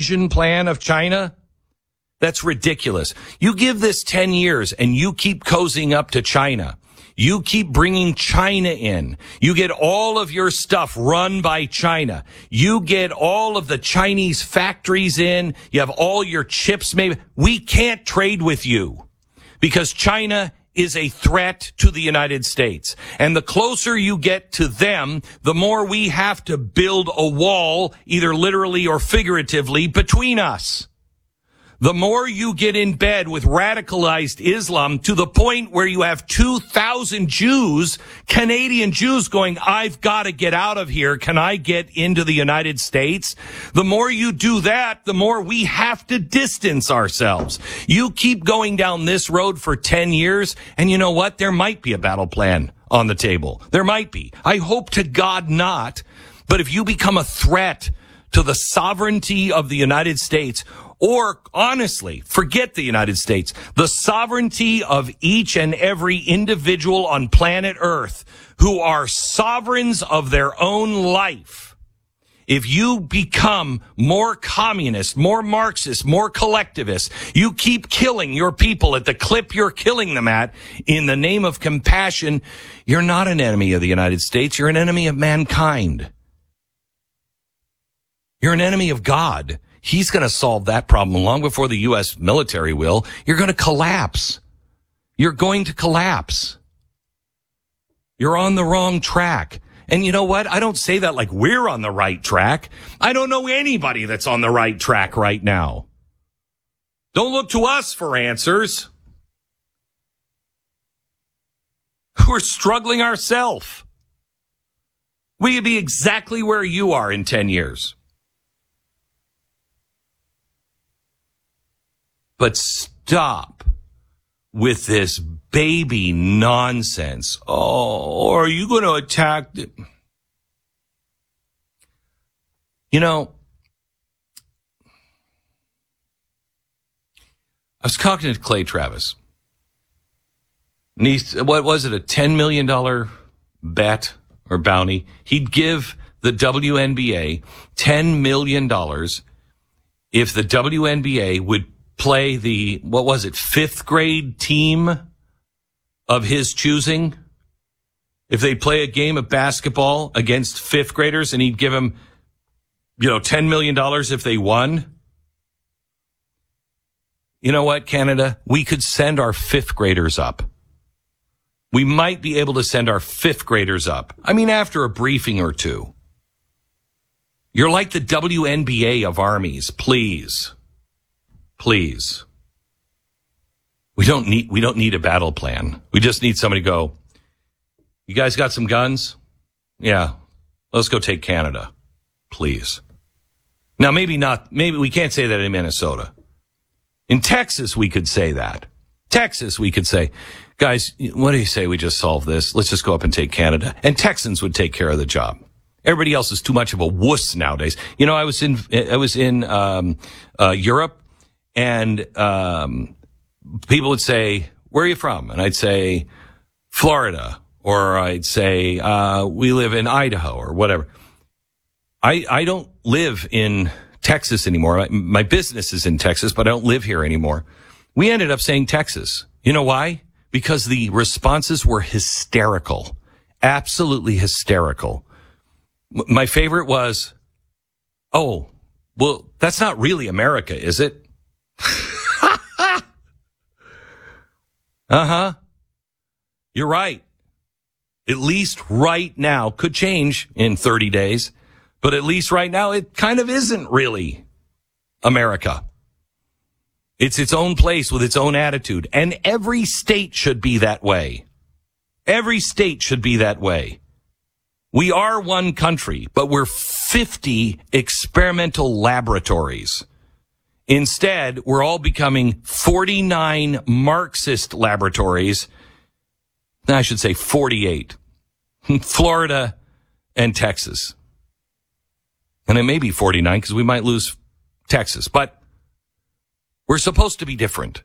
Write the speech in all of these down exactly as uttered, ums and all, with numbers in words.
invasion plan of China? That's ridiculous. You give this ten years and you keep cozying up to China. You keep bringing China in. You get all of your stuff run by China. You get all of the Chinese factories in. You have all your chips made. We can't trade with you because China is a threat to the United States. And the closer you get to them, the more we have to build a wall, either literally or figuratively, between us. The more you get in bed with radicalized Islam to the point where you have two thousand Jews, Canadian Jews going, I've got to get out of here. Can I get into the United States? The more you do that, the more we have to distance ourselves. You keep going down this road for ten years, and you know what? There might be a battle plan on the table. There might be. I hope to God not. But if you become a threat to the sovereignty of the United States, or honestly, forget the United States, the sovereignty of each and every individual on planet Earth who are sovereigns of their own life. If you become more communist, more Marxist, more collectivist, you keep killing your people at the clip you're killing them at in the name of compassion, you're not an enemy of the United States. You're an enemy of mankind. You're an enemy of God. He's going to solve that problem long before the U S military will. You're going to collapse. You're going to collapse. You're on the wrong track. And you know what? I don't say that like we're on the right track. I don't know anybody that's on the right track right now. Don't look to us for answers. We're struggling ourselves. We could be exactly where you are in ten years. But stop with this baby nonsense. Oh, are you going to attack? The... You know, I was talking to Clay Travis. And he, what was it, a ten million dollars bet or bounty? He'd give the W N B A ten million dollars if the W N B A would play the, what was it, fifth grade team of his choosing. If they play a game of basketball against fifth graders and he'd give them, you know, ten million dollars if they won. You know what, Canada? We could send our fifth graders up. We might be able to send our fifth graders up. I mean, after a briefing or two. You're like the W N B A of armies, please. Please. We don't need, we don't need a battle plan. We just need somebody to go, you guys got some guns? Yeah. Let's go take Canada. Please. Now, maybe not, maybe we can't say that in Minnesota. In Texas, we could say that. Texas, we could say, guys, what do you say we just solve this? Let's just go up and take Canada. And Texans would take care of the job. Everybody else is too much of a wuss nowadays. You know, I was in, I was in, um, uh, Europe. And um, people would say, where are you from? And I'd say, Florida. Or I'd say, uh, we live in Idaho or whatever. I, I don't live in Texas anymore. My, my business is in Texas, but I don't live here anymore. We ended up saying Texas. You know why? Because the responses were hysterical. Absolutely hysterical. My favorite was, oh, well, that's not really America, is it? Uh-huh. You're right. At least right now, could change in thirty days, but at least right now, it kind of isn't really America. It's its own place with its own attitude, and every state should be that way. Every state should be that way. We are one country, but we're fifty experimental laboratories. Instead, we're all becoming forty-nine Marxist laboratories. I should say forty-eight. Florida and Texas. And it may be forty-nine because we might lose Texas. But we're supposed to be different.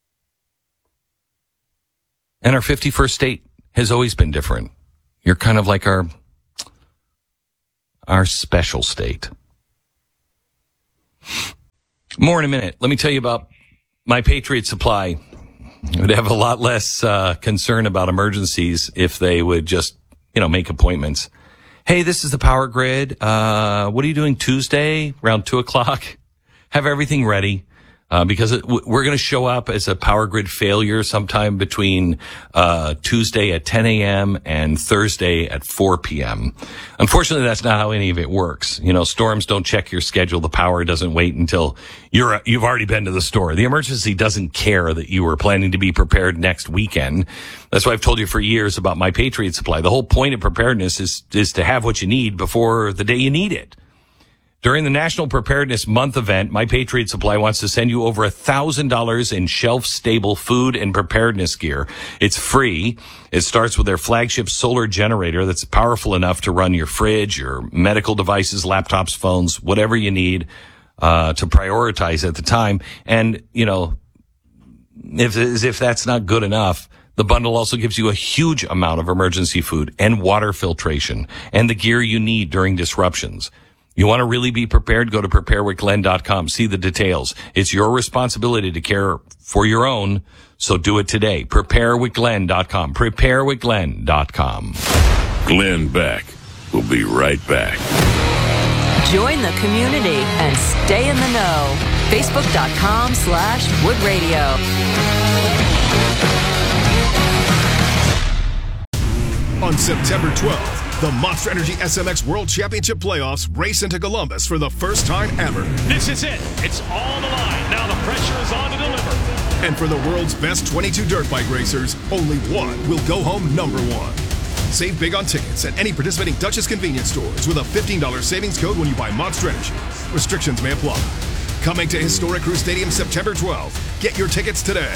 And our fifty-first state has always been different. You're kind of like our, our special state. More in a minute. Let me tell you about My Patriot Supply. I would have a lot less uh, concern about emergencies if they would just, you know, make appointments. Hey, this is the power grid. Uh, what are you doing Tuesday around two o'clock? Have everything ready. Uh, because it, we're going to show up as a power grid failure sometime between uh Tuesday at ten a.m. and Thursday at four p.m. Unfortunately, that's not how any of it works. You know, storms don't check your schedule. The power doesn't wait until you're you've already been to the store. The emergency doesn't care that you were planning to be prepared next weekend. That's why I've told you for years about My Patriot Supply. The whole point of preparedness is is to have what you need before the day you need it. During the National Preparedness Month event, My Patriot Supply wants to send you over one thousand dollars in shelf-stable food and preparedness gear. It's free. It starts with their flagship solar generator that's powerful enough to run your fridge, your medical devices, laptops, phones, whatever you need uh to prioritize at the time. And, you know, if as if that's not good enough, the bundle also gives you a huge amount of emergency food and water filtration and the gear you need during disruptions. You want to really be prepared? Go to prepare with glenn dot com. See the details. It's your responsibility to care for your own, so do it today. prepare with glenn dot com. prepare with glenn dot com. Glenn Beck will be right back. Join the community and stay in the know. Facebook.com slash Wood Radio. On September twelfth, the Monster Energy S M X World Championship Playoffs race into Columbus for the first time ever. This is it. It's all the line. Now the pressure is on to deliver. And for the world's best twenty-two dirt bike racers, only one will go home number one. Save big on tickets at any participating Dutchess convenience stores with a fifteen dollars savings code when you buy Monster Energy. Restrictions may apply. Coming to Historic Crew Stadium September twelfth. Get your tickets today.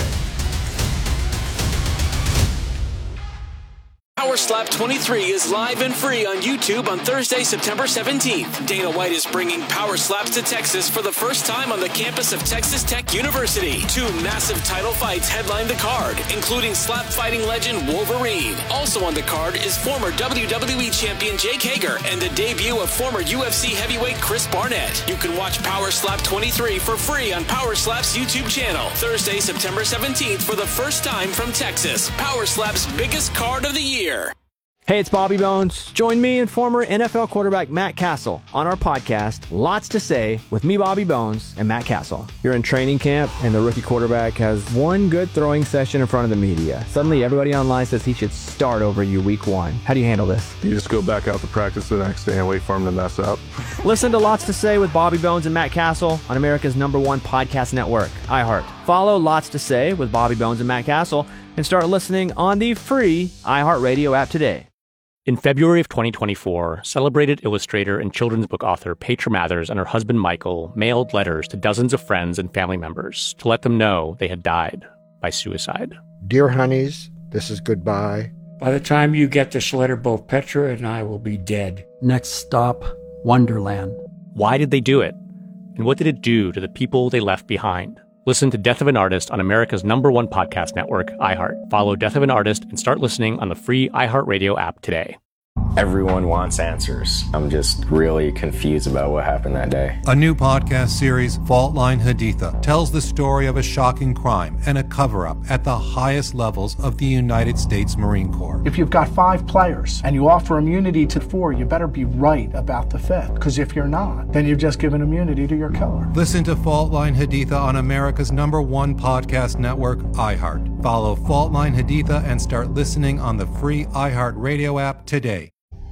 Power Slap twenty-three is live and free on YouTube on Thursday, September seventeenth. Dana White is bringing Power Slaps to Texas for the first time on the campus of Texas Tech University. Two massive title fights headline the card, including slap fighting legend Wolverine. Also on the card is former W W E champion Jake Hager and the debut of former U F C heavyweight Chris Barnett. You can watch Power Slap twenty-three for free on Power Slap's YouTube channel. Thursday, September seventeenth for the first time from Texas. Power Slap's biggest card of the year. Hey, it's Bobby Bones. Join me and former N F L quarterback Matt Castle on our podcast, Lots to Say, with me, Bobby Bones, and Matt Castle. You're in training camp, and the rookie quarterback has one good throwing session in front of the media. Suddenly, everybody online says he should start over you week one. How do you handle this? You just go back out to practice the next day and wait for him to mess up. Listen to Lots to Say with Bobby Bones and Matt Castle on America's number one podcast network, iHeart. Follow Lots to Say with Bobby Bones and Matt Castle and start listening on the free iHeartRadio app today. In February of twenty twenty-four, celebrated illustrator and children's book author Petra Mathers and her husband Michael mailed letters to dozens of friends and family members to let them know they had died by suicide. Dear honeys, this is goodbye. By the time you get this letter, both Petra and I will be dead. Next stop, Wonderland. Why did they do it? And what did it do to the people they left behind? Listen to Death of an Artist on America's number one podcast network, iHeart. Follow Death of an Artist and start listening on the free iHeartRadio app today. Everyone wants answers. I'm just really confused about what happened that day. A new podcast series, Fault Line Haditha, tells the story of a shocking crime and a cover-up at the highest levels of the United States Marine Corps. If you've got five players and you offer immunity to four, you better be right about the fifth. Because if you're not, then you've just given immunity to your killer. Listen to Fault Line Haditha on America's number one podcast network, iHeart. Follow Fault Line Haditha and start listening on the free iHeartRadio app today.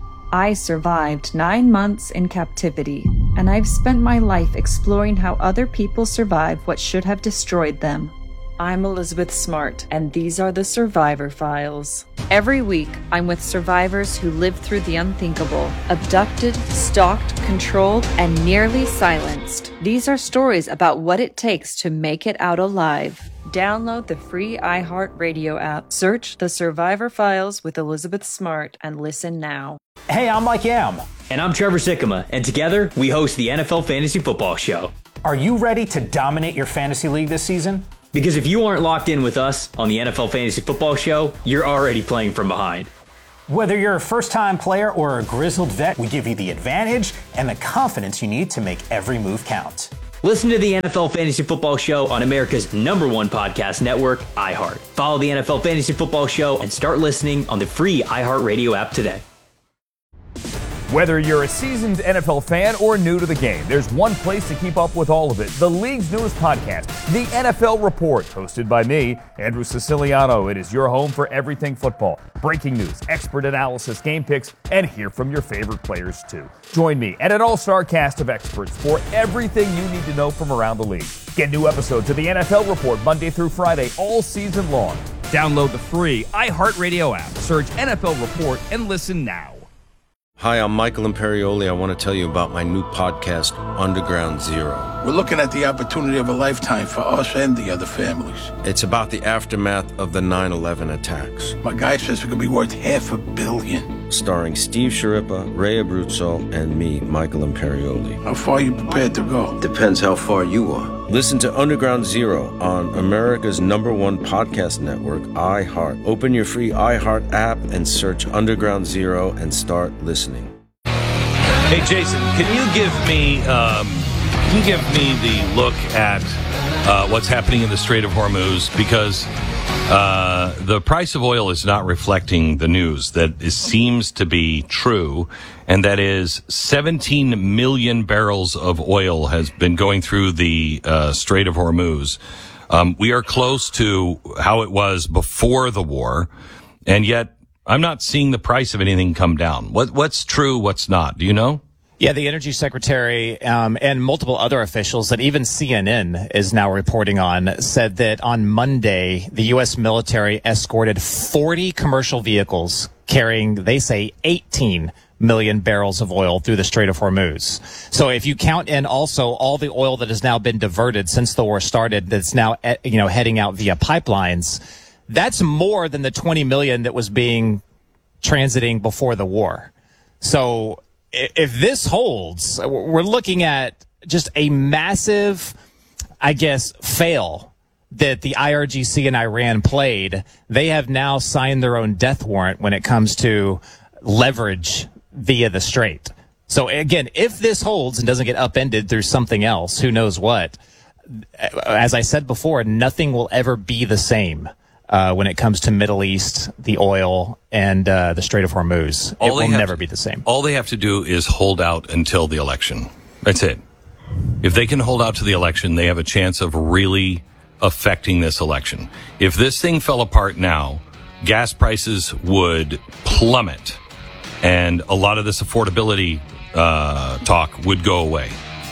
I survived nine months in captivity, and I've spent my life exploring how other people survive what should have destroyed them. I'm Elizabeth Smart, and these are the Survivor Files. Every week, I'm with survivors who lived through the unthinkable, abducted, stalked, controlled, and nearly silenced. These are stories about what it takes to make it out alive. Download the free iHeartRadio app, search The Survivor Files with Elizabeth Smart, and listen now. Hey, I'm Mike Yam. And I'm Trevor Sikkema, and together we host the N F L Fantasy Football Show. Are you ready to dominate your fantasy league this season? Because if you aren't locked in with us on the N F L Fantasy Football Show, you're already playing from behind. Whether you're a first-time player or a grizzled vet, we give you the advantage and the confidence you need to make every move count. Listen to the N F L Fantasy Football Show on America's number one podcast network, iHeart. Follow the N F L Fantasy Football Show and start listening on the free iHeartRadio app today. Whether you're a seasoned N F L fan or new to the game, there's one place to keep up with all of it. The league's newest podcast, The N F L Report, hosted by me, Andrew Siciliano. It is your home for everything football. Breaking news, expert analysis, game picks, and hear from your favorite players too. Join me and an all-star cast of experts for everything you need to know from around the league. Get new episodes of The N F L Report Monday through Friday all season long. Download the free iHeartRadio app. Search N F L Report and listen now. Hi, I'm Michael Imperioli. I want to tell you about my new podcast, Underground Zero. We're looking at the opportunity of a lifetime for us and the other families. It's about the aftermath of the nine eleven attacks. My guy says it could be worth half a billion. Starring Steve Sciarippa, Ray Abruzzo, and me, Michael Imperioli. How far are you prepared to go? Depends how far you are. Listen to Underground Zero on America's number one podcast network, iHeart. Open your free iHeart app and search Underground Zero and start listening. Hey, Jason, can you give me um, can you give me the look at uh, what's happening in the Strait of Hormuz? Because uh, the price of oil is not reflecting the news that is, seems to be true, and that is seventeen million barrels of oil has been going through the uh, Strait of Hormuz. Um, we are close to how it was before the war, and yet I'm not seeing the price of anything come down. What, what's true, what's not? Do you know? Yeah, the Energy Secretary um, and multiple other officials that even C N N is now reporting on said that on Monday, the U S military escorted forty commercial vehicles carrying, they say, eighteen million barrels of oil through the Strait of Hormuz. So if you count in also all the oil that has now been diverted since the war started, that's now, you know, heading out via pipelines, that's more than the twenty million that was being transiting before the war. So if this holds, we're looking at just a massive, I guess, fail that the I R G C and Iran played. They have now signed their own death warrant when it comes to leverage via the Strait. So again, if this holds and doesn't get upended through something else, who knows what, as I said before, nothing will ever be the same. Uh, when it comes to Middle East, the oil, and uh, the Strait of Hormuz. All it will never to, be the same. All they have to do is hold out until the election. That's it. If they can hold out to the election, they have a chance of really affecting this election. If this thing fell apart now, gas prices would plummet, and a lot of this affordability uh, talk would go away.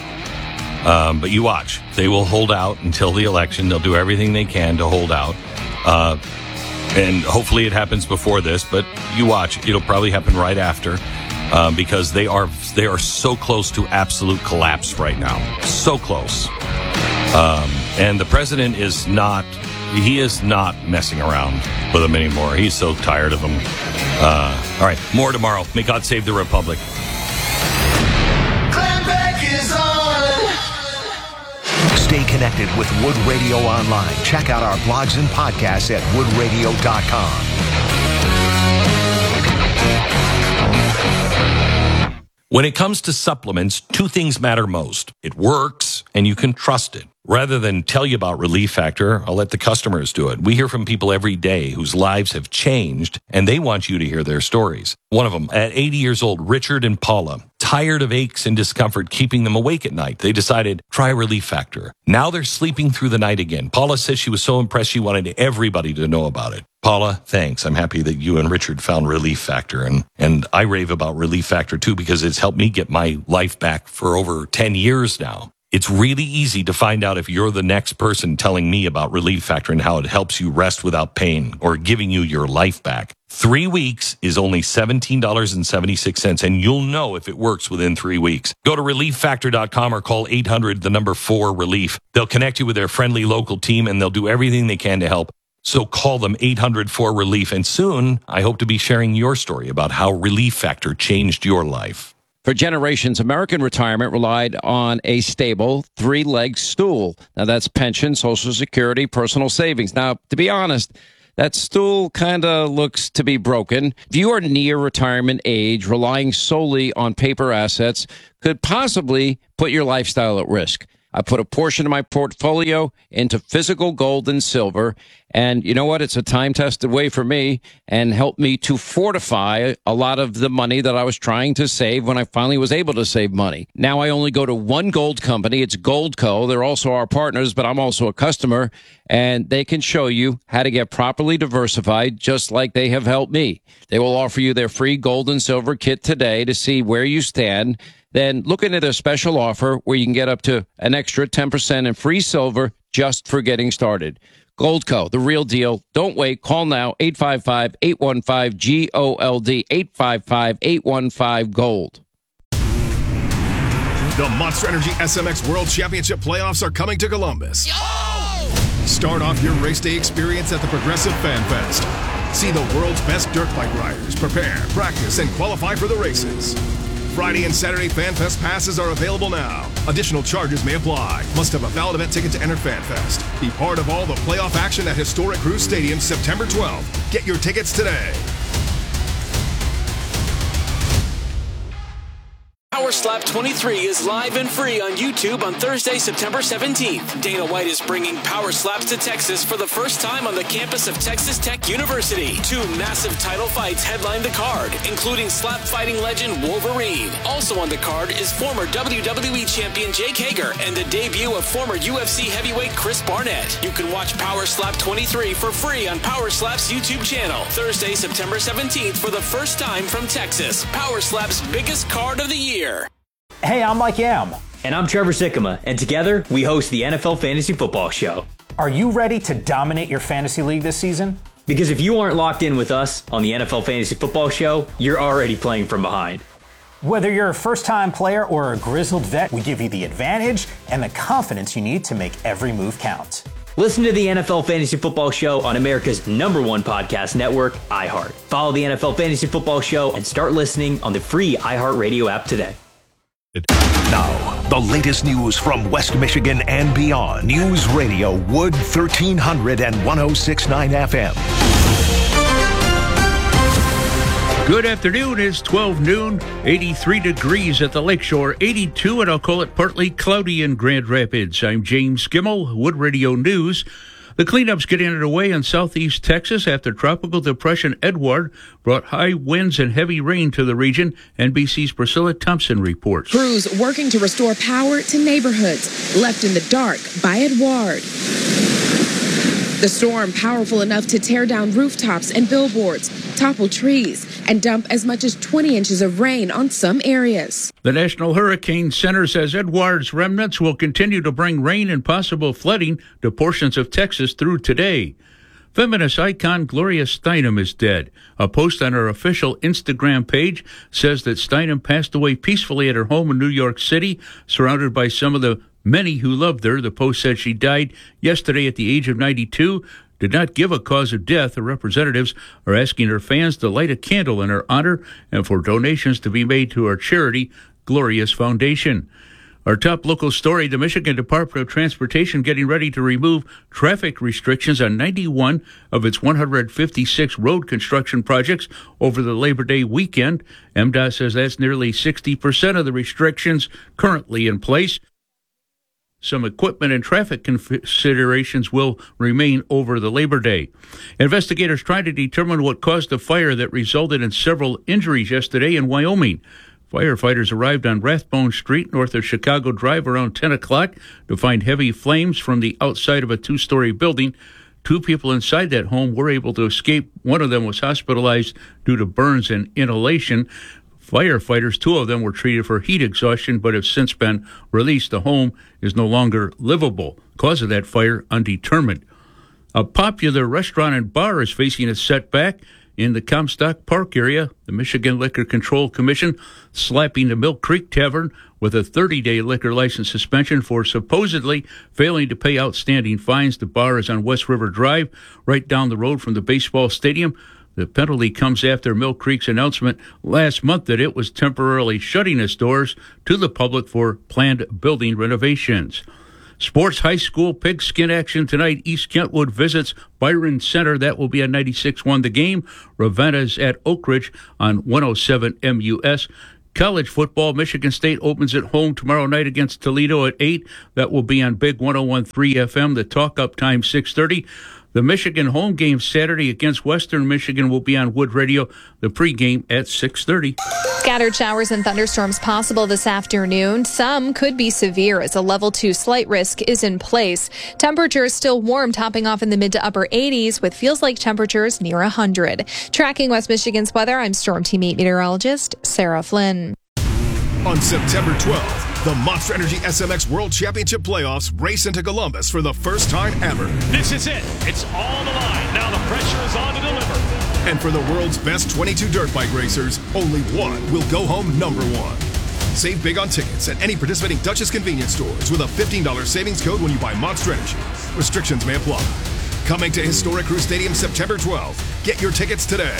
Um, but you watch. They will hold out until the election. They'll do everything they can to hold out. Uh, and hopefully it happens before this, but you watch. It'll probably happen right after, uh, because they are they are so close to absolute collapse right now. So close. Um, and the president is not, he is not messing around with them anymore. He's so tired of them. Uh, all right, more tomorrow. May God save the Republic. Stay connected with Wood Radio online. Check out our blogs and podcasts at wood radio dot com. When it comes to supplements, two things matter most. It works, and you can trust it. Rather than tell you about Relief Factor, I'll let the customers do it. We hear from people every day whose lives have changed, and they want you to hear their stories. One of them, at eighty years old, Richard and Paula, tired of aches and discomfort keeping them awake at night. They decided, try Relief Factor. Now they're sleeping through the night again. Paula says she was so impressed she wanted everybody to know about it. Paula, thanks. I'm happy that you and Richard found Relief Factor, and, and I rave about Relief Factor too, because it's helped me get my life back for over ten years now. It's really easy to find out if you're the next person telling me about Relief Factor and how it helps you rest without pain or giving you your life back. Three weeks is only seventeen dollars and seventy-six cents, and you'll know if it works within three weeks. Go to relief factor dot com or call eight hundred, the number four, relief. They'll connect you with their friendly local team, and they'll do everything they can to help. So call them eight hundred, four, relief, and soon I hope to be sharing your story about how Relief Factor changed your life. For generations, American retirement relied on a stable, three-legged stool. Now, that's pension, Social Security, personal savings. Now, to be honest, that stool kind of looks to be broken. If you are near retirement age, relying solely on paper assets could possibly put your lifestyle at risk. I put a portion of my portfolio into physical gold and silver. And you know what? It's a time-tested way for me and helped me to fortify a lot of the money that I was trying to save when I finally was able to save money. Now I only go to one gold company. It's Goldco. They're also our partners, but I'm also a customer. And they can show you how to get properly diversified, just like they have helped me. They will offer you their free gold and silver kit today to see where you stand. Then look into their special offer where you can get up to an extra ten percent in free silver just for getting started. Goldco, the real deal. Don't wait. Call now, eight five five, eight one five, G O L D, eight five five, eight one five, GOLD. The Monster Energy S M X World Championship playoffs are coming to Columbus. Yo! Start off your race day experience at the Progressive Fan Fest. See the world's best dirt bike riders prepare, practice, and qualify for the races. Friday and Saturday Fan Fest passes are available now. Additional charges may apply. Must have a valid event ticket to enter Fan Fest. Be part of all the playoff action at historic Cruise Stadium September twelfth. Get your tickets today. Power Slap twenty-three is live and free on YouTube on Thursday, September seventeenth. Dana White is bringing Power Slaps to Texas for the first time on the campus of Texas Tech University. Two massive title fights headline the card, including slap fighting legend Wolverine. Also on the card is former W W E champion Jake Hager and the debut of former U F C heavyweight Chris Barnett. You can watch Power Slap twenty-three for free on Power Slap's YouTube channel. Thursday, September seventeenth for the first time from Texas. Power Slap's biggest card of the year. Hey, I'm Mike Yam. And I'm Trevor Sikkema, and together we host the N F L Fantasy Football Show. Are you ready to dominate your fantasy league this season? Because if you aren't locked in with us on the N F L Fantasy Football Show, you're already playing from behind. Whether you're a first-time player or a grizzled vet, we give you the advantage and the confidence you need to make every move count. Listen to the N F L Fantasy Football Show on America's number one podcast network, iHeart. Follow the N F L Fantasy Football Show and start listening on the free iHeartRadio app today. Now, the latest news from West Michigan and beyond. News Radio Wood thirteen hundred and one oh six point nine F M. Good afternoon. It's twelve noon, eighty-three degrees at the Lakeshore, eighty-two, and I'll call it partly cloudy in Grand Rapids. I'm James Skimmel, Wood Radio News. The cleanup's getting underway in southeast Texas after Tropical Depression Edward brought high winds and heavy rain to the region. N B C's Priscilla Thompson reports. Crews working to restore power to neighborhoods left in the dark by Edward. The storm powerful enough to tear down rooftops and billboards, topple trees, and dump as much as twenty inches of rain on some areas. The National Hurricane Center says Edward's remnants will continue to bring rain and possible flooding to portions of Texas through today. Feminist icon Gloria Steinem is dead. A post on her official Instagram page says that Steinem passed away peacefully at her home in New York City, surrounded by some of the many who loved her. The post said she died yesterday at the age of ninety-two. Did not give a cause of death. The representatives are asking her fans to light a candle in her honor and for donations to be made to her charity, Gloria's Foundation. Our top local story, the Michigan Department of Transportation getting ready to remove traffic restrictions on ninety-one of its one hundred fifty-six road construction projects over the Labor Day weekend. M D O T says that's nearly sixty percent of the restrictions currently in place. Some equipment and traffic considerations will remain over the Labor Day. Investigators trying to determine what caused the fire that resulted in several injuries yesterday in Wyoming. Firefighters arrived on Rathbone Street north of Chicago Drive around ten o'clock to find heavy flames from the outside of a two-story building. Two people inside that home were able to escape. One of them was hospitalized due to burns and inhalation. Firefighters, two of them were treated for heat exhaustion, but have since been released. The home is no longer livable. Cause of that fire, undetermined. A popular restaurant and bar is facing a setback in the Comstock Park area. The Michigan Liquor Control Commission slapping the Mill Creek Tavern with a thirty-day liquor license suspension for supposedly failing to pay outstanding fines. The bar is on West River Drive, right down the road from the baseball stadium. The penalty comes after Mill Creek's announcement last month that it was temporarily shutting its doors to the public for planned building renovations. Sports high school pigskin action tonight. East Kentwood visits Byron Center. That will be on ninety-six point one The Game. Ravenna's at Oak Ridge on one oh seven M U S. College football, Michigan State opens at home tomorrow night against Toledo at eight. That will be on Big one oh one point three F M. The talk-up time, six thirty. The Michigan home game Saturday against Western Michigan will be on Wood Radio. The pregame at six thirty. Scattered showers and thunderstorms possible this afternoon. Some could be severe as a level two slight risk is in place. Temperatures still warm, topping off in the mid to upper eighties with feels like temperatures near one hundred. Tracking West Michigan's weather, I'm Storm Team eight meteorologist Sarah Flynn. On September twelfth, the Monster Energy S M X World Championship Playoffs race into Columbus for the first time ever. This is it. It's on the line. Now the pressure is on to deliver. And for the world's best twenty-two dirt bike racers, only one will go home number one. Save big on tickets at any participating Duchess convenience stores with a fifteen dollars savings code when you buy Monster Energy. Restrictions may apply. Coming to historic Crew Stadium September twelfth. Get your tickets today.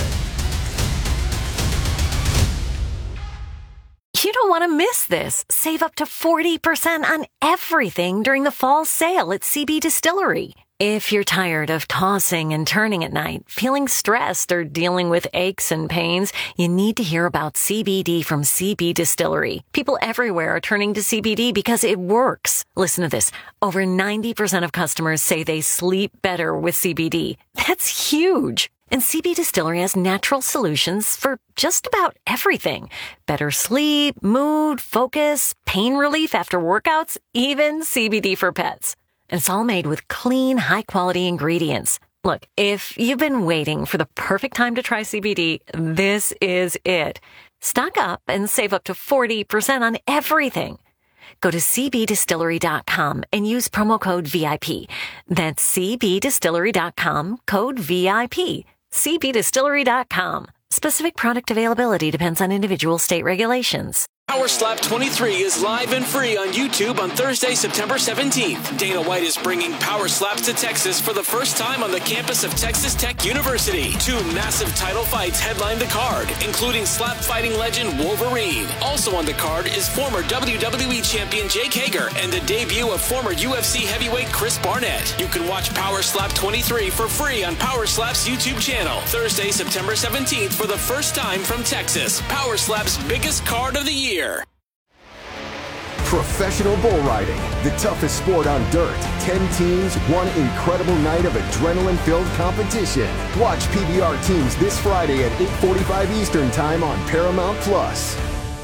You don't want to miss this. Save up to forty percent on everything during the fall sale at C B Distillery. If you're tired of tossing and turning at night, feeling stressed, or dealing with aches and pains, you need to hear about C B D from C B Distillery. People everywhere are turning to C B D because it works. Listen to this. Over ninety percent of customers say they sleep better with C B D. That's huge. And C B Distillery has natural solutions for just about everything. Better sleep, mood, focus, pain relief after workouts, even C B D for pets. And it's all made with clean, high-quality ingredients. Look, if you've been waiting for the perfect time to try C B D, this is it. Stock up and save up to forty percent on everything. Go to c b distillery dot com and use promo code V I P. That's c b distillery dot com, code V I P. c b distillery dot com. Specific product availability depends on individual state regulations. Power Slap twenty-three is live and free on YouTube on Thursday, September seventeenth. Dana White is bringing Power Slaps to Texas for the first time on the campus of Texas Tech University. Two massive title fights headline the card, including slap fighting legend Wolverine. Also on the card is former W W E champion Jake Hager and the debut of former U F C heavyweight Chris Barnett. You can watch Power Slap twenty-three for free on Power Slap's YouTube channel. Thursday, September seventeenth for the first time from Texas. Power Slap's biggest card of the year. Professional bull riding, the toughest sport on dirt. Ten teams, one incredible night of adrenaline-filled competition. Watch P B R teams this Friday at eight forty-five Eastern Time on Paramount Plus.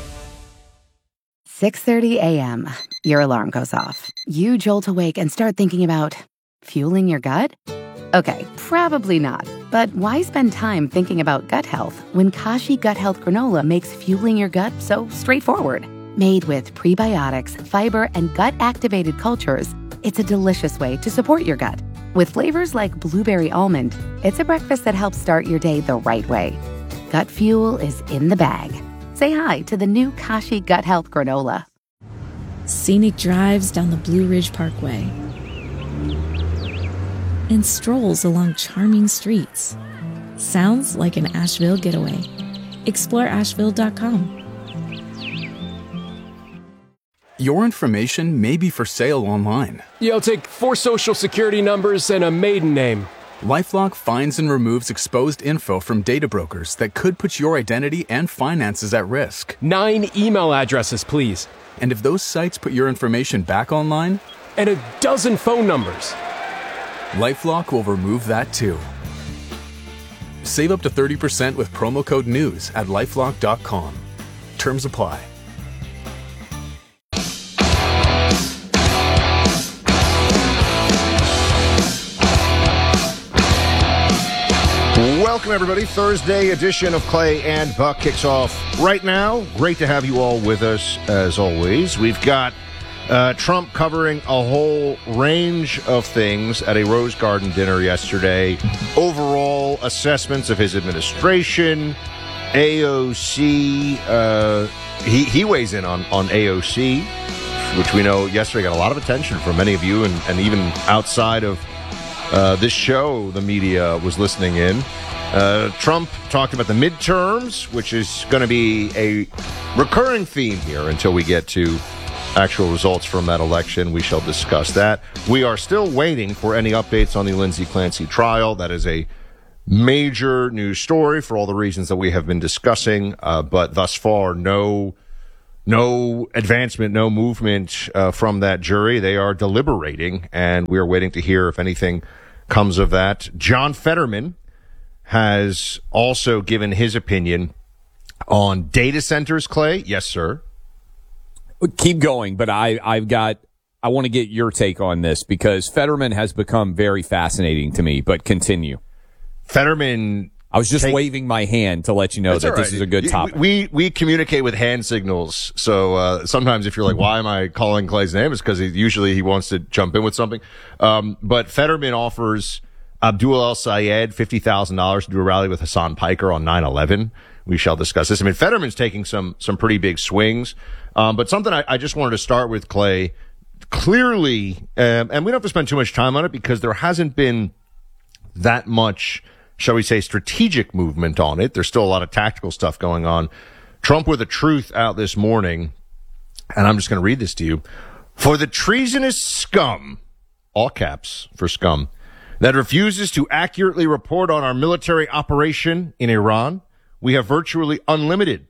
six thirty a.m. Your alarm goes off. You jolt awake and start thinking about fueling your gut? Okay, probably not. But why spend time thinking about gut health when Kashi Gut Health Granola makes fueling your gut so straightforward? Made with prebiotics, fiber, and gut-activated cultures, it's a delicious way to support your gut. With flavors like blueberry almond, it's a breakfast that helps start your day the right way. Gut fuel is in the bag. Say hi to the new Kashi Gut Health Granola. Scenic drives down the Blue Ridge Parkway and strolls along charming streets. Sounds like an Asheville getaway. Explore asheville dot com. Your information may be for sale online. Yeah, I'll take four social security numbers and a maiden name. LifeLock finds and removes exposed info from data brokers that could put your identity and finances at risk. Nine email addresses, please. And if those sites put your information back online? And a dozen phone numbers. LifeLock will remove that too. Save up to thirty percent with promo code NEWS at lifelock dot com. Terms apply. Welcome, everybody. Thursday edition of Clay and Buck kicks off right now. Great to have you all with us, as always. We've got uh, Trump covering a whole range of things at a Rose Garden dinner yesterday. Overall assessments of his administration, A O C. Uh, he, he weighs in on, on A O C, which we know yesterday got a lot of attention from many of you, and, and even outside of uh, this show, the media was listening in. Uh, Trump talked about the midterms, which is going to be a recurring theme here until we get to actual results from that election. We shall discuss that. We are still waiting for any updates on the Lindsey Clancy trial. That is a major news story for all the reasons that we have been discussing, uh, but thus far, no no advancement, no movement uh, from that jury. They are deliberating, and we are waiting to hear if anything comes of that. John Fetterman has also given his opinion on data centers, Clay. Yes, sir. Keep going, but I, I've got, I want to get your take on this because Fetterman has become very fascinating to me, but continue. Fetterman. I was just take, waving my hand to let you know that right. This is a good topic. We we communicate with hand signals, so uh, sometimes if you're like, why am I calling Clay's name? It's because he, usually he wants to jump in with something. Um, but Fetterman offers Abdul El Sayed fifty thousand dollars to do a rally with Hassan Piker on nine eleven. We shall discuss this. I mean, Fetterman's taking some some pretty big swings, um, but something I, I just wanted to start with, Clay. Clearly, um, and we don't have to spend too much time on it because there hasn't been that much, shall we say, strategic movement on it. There's still a lot of tactical stuff going on. Trump with a truth out this morning, and I'm just going to read this to you. For the treasonous scum, all caps for scum, that refuses to accurately report on our military operation in Iran, we have virtually unlimited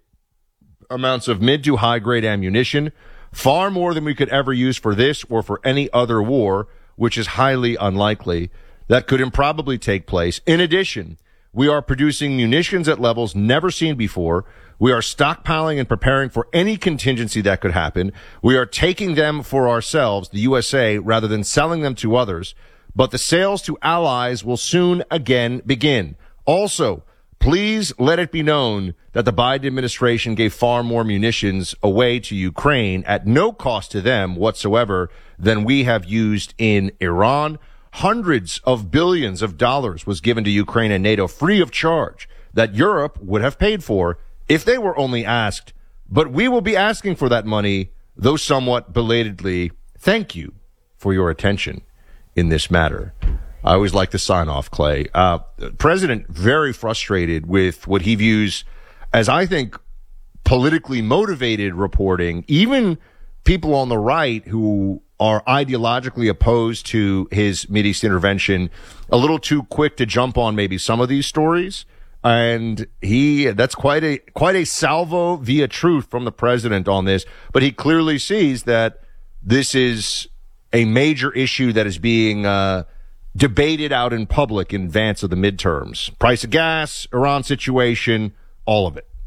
amounts of mid to high grade ammunition, far more than we could ever use for this or for any other war, which is highly unlikely. That could improbably take place. In addition, we are producing munitions at levels never seen before. We are stockpiling and preparing for any contingency that could happen. We are taking them for ourselves, the U S A, rather than selling them to others. But the sales to allies will soon again begin. Also, please let it be known that the Biden administration gave far more munitions away to Ukraine at no cost to them whatsoever than we have used in Iran. Hundreds of billions of dollars was given to Ukraine and NATO free of charge that Europe would have paid for if they were only asked. But we will be asking for that money, though somewhat belatedly. Thank you for your attention in this matter. I always like to sign off, Clay. Uh, President very frustrated with what he views as, I think, politically motivated reporting. Even people on the right who are ideologically opposed to his Mideast intervention, a little too quick to jump on maybe some of these stories. And he, that's quite a, quite a salvo via truth from the president on this. But he clearly sees that this is a major issue that is being, uh, debated out in public in advance of the midterms. Price of gas, Iran situation, all of it.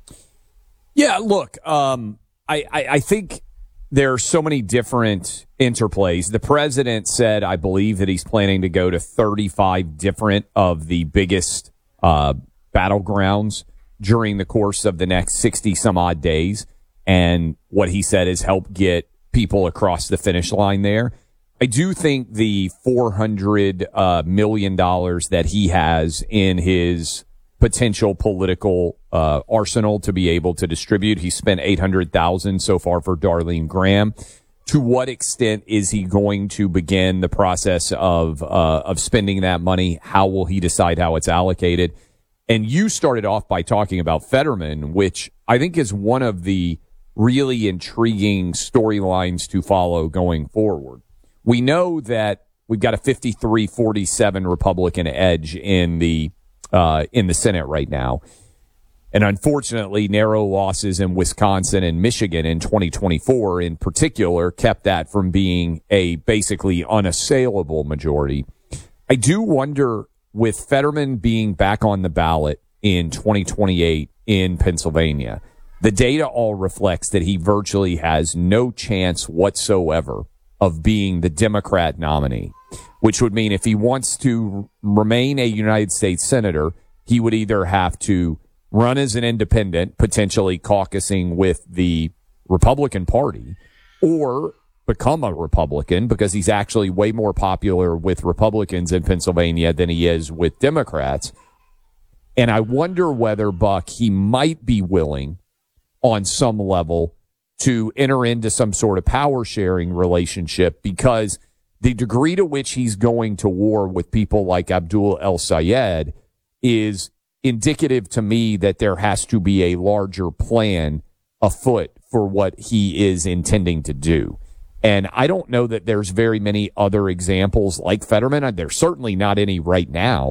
Yeah, look, um, I, I, I think there are so many different interplays. The president said, I believe, that he's planning to go to thirty-five different of the biggest uh, battlegrounds during the course of the next sixty some odd days. And what he said is help get people across the finish line there. I do think the four hundred uh, million dollars that he has in his potential political uh, arsenal to be able to distribute. He spent eight hundred thousand dollars so far for Darlene Graham. To what extent is he going to begin the process of uh, of spending that money? How will he decide how it's allocated? And you started off by talking about Fetterman, which I think is one of the really intriguing storylines to follow going forward. We know that we've got a fifty-three forty-seven Republican edge in the uh, in the Senate right now. And unfortunately, narrow losses in Wisconsin and Michigan in twenty twenty-four in particular kept that from being a basically unassailable majority. I do wonder, with Fetterman being back on the ballot in twenty twenty-eight in Pennsylvania, the data all reflects that he virtually has no chance whatsoever of being the Democrat nominee, which would mean if he wants to remain a United States senator, he would either have to run as an independent, potentially caucusing with the Republican Party, or become a Republican because he's actually way more popular with Republicans in Pennsylvania than he is with Democrats. And I wonder whether, Buck, he might be willing on some level to enter into some sort of power sharing relationship, because the degree to which he's going to war with people like Abdul El Sayed is indicative to me that there has to be a larger plan afoot for what he is intending to do. And I don't know that there's very many other examples like Fetterman. There's certainly not any right now,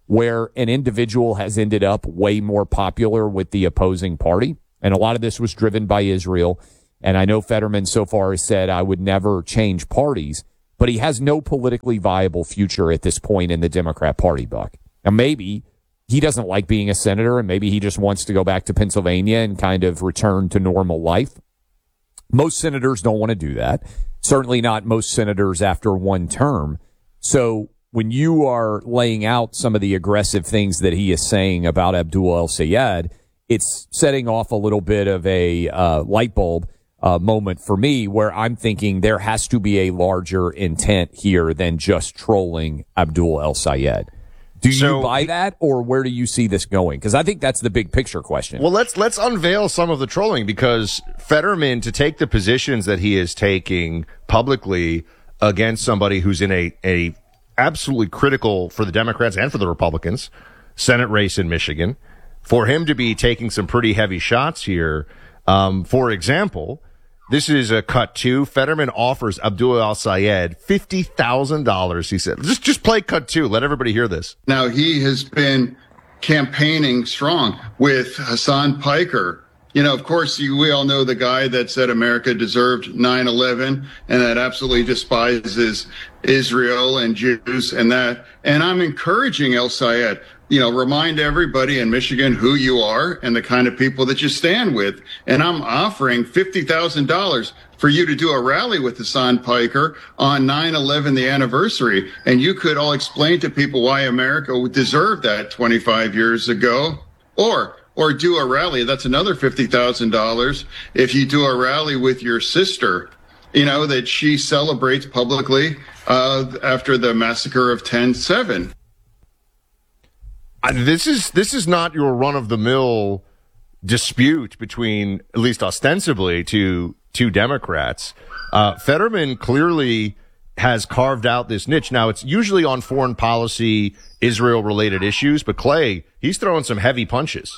where an individual has ended up way more popular with the opposing party. And a lot of this was driven by Israel. And I know Fetterman so far has said, I would never change parties, but he has no politically viable future at this point in the Democrat Party, Buck. Now, maybe he doesn't like being a senator, and maybe he just wants to go back to Pennsylvania and kind of return to normal life. Most senators don't want to do that. Certainly not most senators after one term. So when you are laying out some of the aggressive things that he is saying about Abdul El-Sayed, it's setting off a little bit of a uh, light bulb uh, moment for me, where I'm thinking there has to be a larger intent here than just trolling Abdul El-Sayed. Do so, you buy that, or where do you see this going? Because I think that's the big picture question. Well, let's let's unveil some of the trolling, because Fetterman, to take the positions that he is taking publicly against somebody who's in a, a absolutely critical for the Democrats and for the Republicans Senate race in Michigan, for him to be taking some pretty heavy shots here. Um, for example, this is a cut two. Fetterman offers Abdul El-Sayed fifty thousand dollars, he said. Just, just play cut two. Let everybody hear this. Now, he has been campaigning strong with Hassan Piker. You know, of course, you, we all know the guy that said America deserved nine eleven and that absolutely despises Israel and Jews and that. And I'm encouraging El-Sayed, you know, remind everybody in Michigan who you are and the kind of people that you stand with. And I'm offering fifty thousand dollars for you to do a rally with Hassan Piker on nine eleven, the anniversary. And you could all explain to people why America deserved that twenty-five years ago. Or Or do a rally. That's another fifty thousand dollars. If you do a rally with your sister, you know, that she celebrates publicly uh, after the massacre of ten seven. Uh, this is this is not your run-of-the-mill dispute between, at least ostensibly, two, two Democrats. Uh, Fetterman clearly has carved out this niche. Now, it's usually on foreign policy, Israel-related issues, but Clay, he's throwing some heavy punches.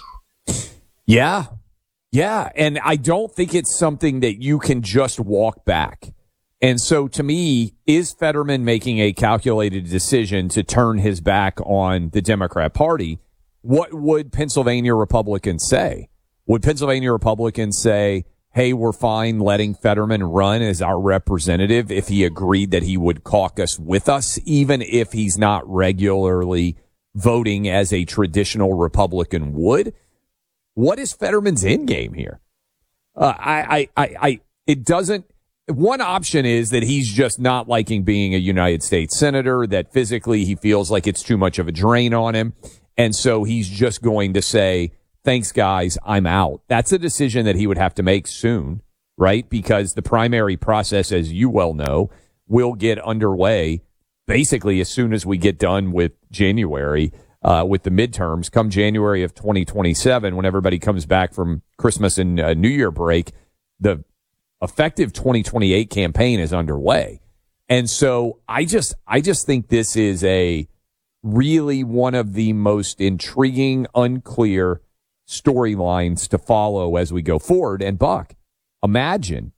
Yeah. Yeah. And I don't think it's something that you can just walk back. And so to me, is Fetterman making a calculated decision to turn his back on the Democrat Party? What would Pennsylvania Republicans say? Would Pennsylvania Republicans say, hey, we're fine letting Fetterman run as our representative if he agreed that he would caucus with us, even if he's not regularly voting as a traditional Republican would? What is Fetterman's end game here? Uh, I, I, I, I, it doesn't. One option is that he's just not liking being a United States senator, that physically he feels like it's too much of a drain on him. And so he's just going to say, thanks, guys, I'm out. That's a decision that he would have to make soon, right? Because the primary process, as you well know, will get underway basically as soon as we get done with January. Uh, with the midterms come January of twenty twenty-seven, when everybody comes back from Christmas and uh, New Year break, the effective twenty twenty-eight campaign is underway. And so I just, I just think this is a really one of the most intriguing, unclear storylines to follow as we go forward. And Buck, imagine,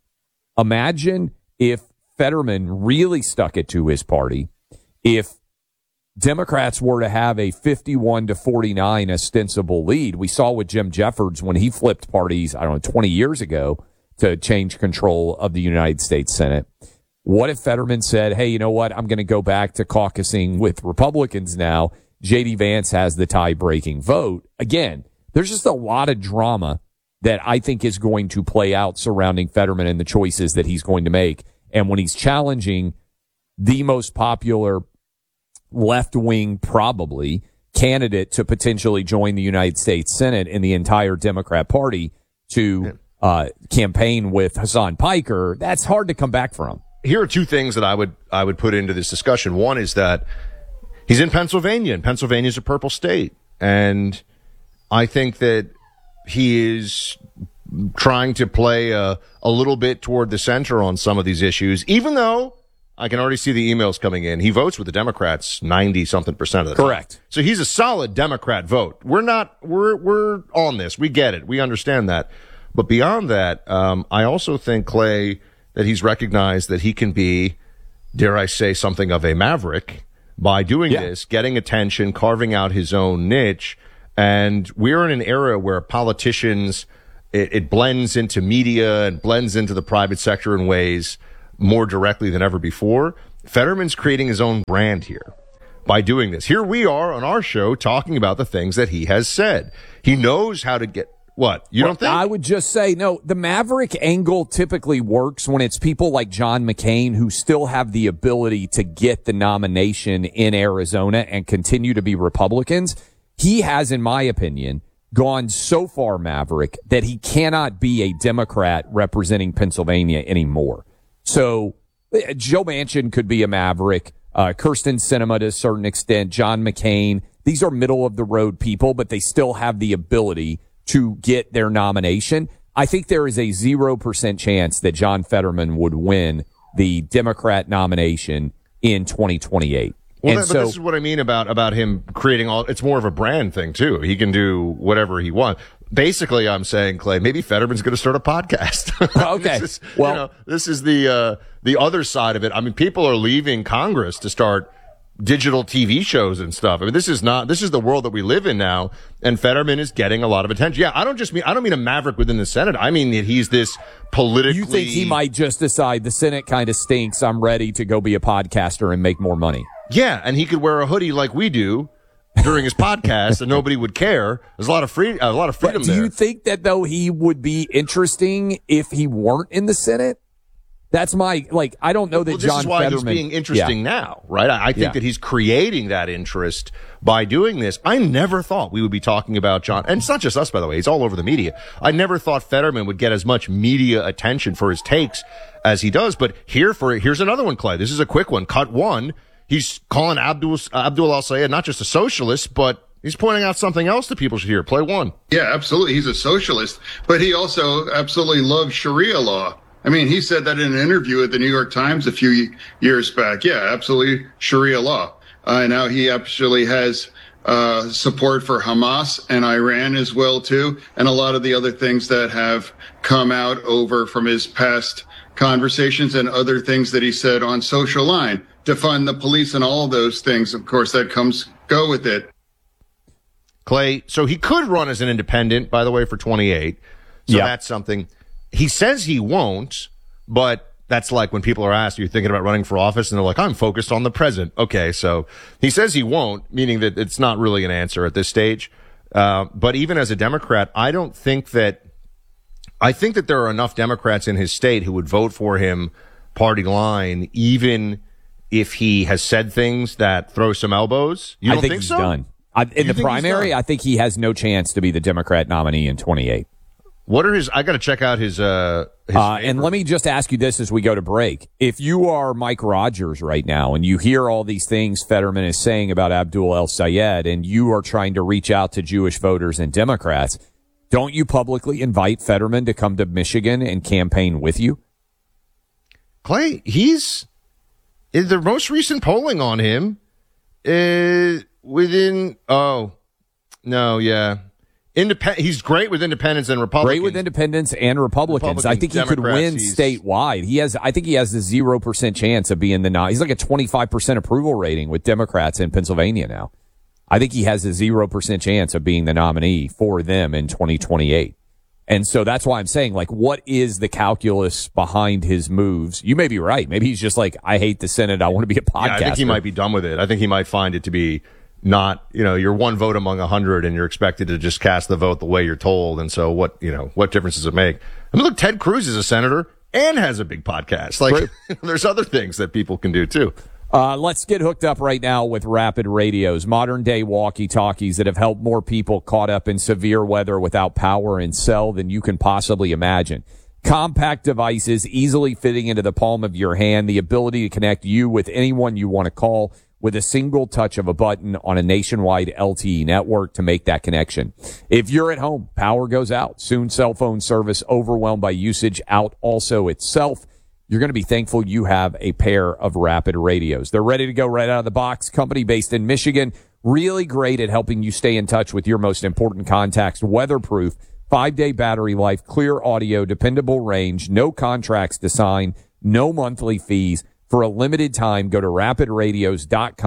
imagine if Fetterman really stuck it to his party, if Democrats were to have a fifty-one to forty-nine ostensible lead. We saw with Jim Jeffords when he flipped parties, I don't know, twenty years ago to change control of the United States Senate. What if Fetterman said, hey, you know what? I'm going to go back to caucusing with Republicans now. J D Vance has the tie-breaking vote. Again, there's just a lot of drama that I think is going to play out surrounding Fetterman and the choices that he's going to make. And when he's challenging the most popular left-wing, probably, candidate to potentially join the United States Senate in the entire Democrat Party to uh, campaign with Hassan Piker, that's hard to come back from. Here are two things that I would I would put into this discussion. One is that he's in Pennsylvania, and Pennsylvania is a purple state. And I think that he is trying to play a, a little bit toward the center on some of these issues, even though I can already see the emails coming in. He votes with the Democrats ninety-something percent of the time. Correct. So he's a solid Democrat vote. We're not, we're, we're on this. We get it. We understand that. But beyond that, um, I also think, Clay, that he's recognized that he can be, dare I say, something of a maverick by doing Yeah. this, getting attention, carving out his own niche. And we're in an era where politicians, it, it blends into media and blends into the private sector in ways more directly than ever before. Fetterman's creating his own brand here by doing this. Here we are on our show talking about the things that he has said. He knows how to get what? You Well, don't think? I would just say, no, the Maverick angle typically works when it's people like John McCain who still have the ability to get the nomination in Arizona and continue to be Republicans. He has, in my opinion, gone so far Maverick that he cannot be a Democrat representing Pennsylvania anymore. So uh, Joe Manchin could be a Maverick, uh, Kirsten Sinema to a certain extent, John McCain. These are middle of the road people, but they still have the ability to get their nomination. I think there is a zero percent chance that John Fetterman would win the Democrat nomination in twenty twenty-eight. Well, and that, but so, this is what I mean about, about him creating all, it's more of a brand thing too. He can do whatever he wants. Basically, I'm saying, Clay, maybe Fetterman's going to start a podcast. Okay. this is, well, you know, this is the, uh, the other side of it. I mean, people are leaving Congress to start digital T V shows and stuff. I mean, this is not, this is the world that we live in now, and Fetterman is getting a lot of attention. Yeah, I don't just mean, I don't mean a maverick within the Senate. I mean that he's this politically. you think he might just decide the Senate kind of stinks, I'm ready to go be a podcaster and make more money? Yeah, and he could wear a hoodie like we do during his podcast, and nobody would care. There's a lot of free, a lot of freedom But do there. you think that, though, he would be interesting if he weren't in the Senate? That's my, like, I don't know that well, this John is why Fetterman, he's being interesting yeah. now, right? I, I think Yeah. that he's creating that interest by doing this. I never thought we would be talking about John, and it's not just us, by the way. It's all over the media. I never thought Fetterman would get as much media attention for his takes as he does. But here for here's another one, Clay. This is a quick one. Cut one. He's calling Abdul Abdul al-Sayed not just a socialist, but he's pointing out something else that people should hear. Play one. Yeah, absolutely. He's a socialist, but he also absolutely loves Sharia law. I mean, he said that in an interview at the New York Times a few years back. Yeah, absolutely Sharia law. Uh, now he actually has uh, support for Hamas and Iran as well, too, and a lot of the other things that have come out over from his past conversations and other things that he said on Social Line, defund the police and all of those things. Of course, that comes go with it. Clay, so he could run as an independent, by the way, for twenty-eight. So Yeah. that's something. He says he won't, but that's like when people are asked, are you thinking about running for office? And they're like, I'm focused on the president. Okay, so he says he won't, meaning that it's not really an answer at this stage. Uh, but even as a Democrat, I don't think that, I think that there are enough Democrats in his state who would vote for him party line, even if he has said things that throw some elbows. You don't I think, think he's so? done. I, in You the think he's primary, done? I think he has no chance to be the Democrat nominee in twenty-eight. What are his, I got to check out his, uh, his Uh, and let me just ask you this as we go to break. If you are Mike Rogers right now and you hear all these things Fetterman is saying about Abdul el-Sayed and you are trying to reach out to Jewish voters and Democrats, don't you publicly invite Fetterman to come to Michigan and campaign with you? Clay, he's in the most recent polling on him is within, oh, no, yeah. Independ- he's great with independents and Republicans. Great with independents and Republicans. Republicans, I think he could Democrats, win he's- statewide. He has, I think he has a zero percent chance of being the non. He's like a twenty-five percent approval rating with Democrats in Pennsylvania now. I think he has a zero percent chance of being the nominee for them in twenty twenty-eight. And so that's why I'm saying, like, what is the calculus behind his moves? You may be right. Maybe he's just like, I hate the Senate. I want to be a podcaster. Yeah, I think he might be done with it. I think he might find it to be not, you know, you're one vote among a hundred and you're expected to just cast the vote the way you're told. And so what, you know, what difference does it make? I mean, look, Ted Cruz is a senator and has a big podcast. Like, there's other things that people can do too. Uh, let's get hooked up right now with Rapid Radios, modern day walkie-talkies that have helped more people caught up in severe weather without power and cell than you can possibly imagine. Compact devices easily fitting into the palm of your hand, the ability to connect you with anyone you want to call with a single touch of a button on a nationwide L T E network to make that connection. If you're at home, power goes out. Soon cell phone service overwhelmed by usage out also itself. You're going to be thankful you have a pair of Rapid Radios. They're ready to go right out of the box. Company based in Michigan. Really great at helping you stay in touch with your most important contacts. Weatherproof, five-day battery life, clear audio, dependable range, no contracts to sign, no monthly fees. For a limited time, go to rapid radios dot com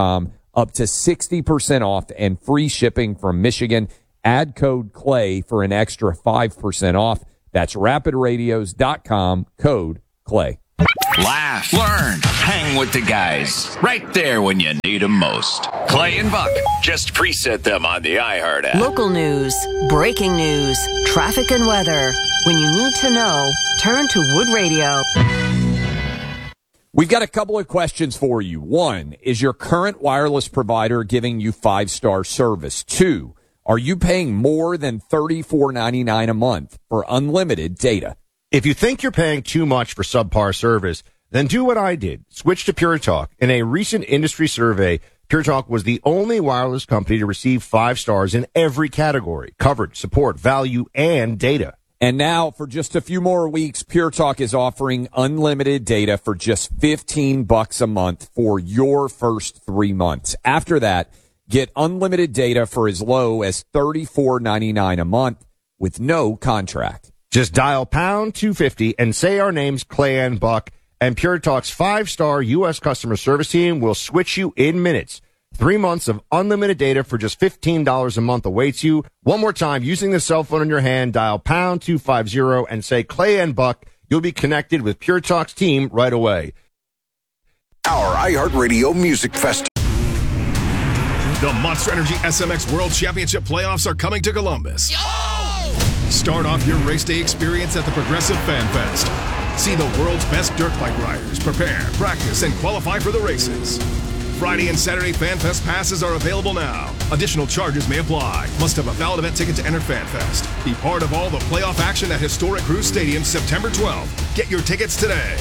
up to sixty percent off and free shipping from Michigan. Add code CLAY for an extra five percent off. That's rapid radios dot com, code CLAY. Laugh, learn, hang with the guys. Right there when you need them most. Clay and Buck. Just preset them on the iHeart app. Local news, breaking news, traffic and weather. When you need to know, turn to Wood Radio. We've got a couple of questions for you. One, is your current wireless provider giving you five-star service? Two, are you paying more than thirty-four ninety-nine a month for unlimited data? If you think you're paying too much for subpar service, then do what I did. Switch to Pure Talk. In a recent industry survey, Pure Talk was the only wireless company to receive five stars in every category: coverage, support, value, and data. And now, for just a few more weeks, Pure Talk is offering unlimited data for just fifteen bucks a month for your first three months. After that, get unlimited data for as low as thirty-four ninety-nine a month with no contract. Just dial pound two fifty and say our names, Clay and Buck, and Pure Talk's five-star U S customer service team will switch you in minutes. Three months of unlimited data for just fifteen dollars a month awaits you. One more time, using the cell phone in your hand, dial pound two fifty and say Clay and Buck. You'll be connected with Pure Talk's team right away. Our iHeartRadio Music Festival. The Monster Energy S M X World Championship playoffs are coming to Columbus. Start off your race day experience at the Progressive Fan Fest. See the world's best dirt bike riders prepare, practice, and qualify for the races. Friday and Saturday Fan Fest passes are available now. Additional charges may apply. Must have a valid event ticket to enter Fan Fest. Be part of all the playoff action at historic Crew Stadium September twelfth. Get your tickets today.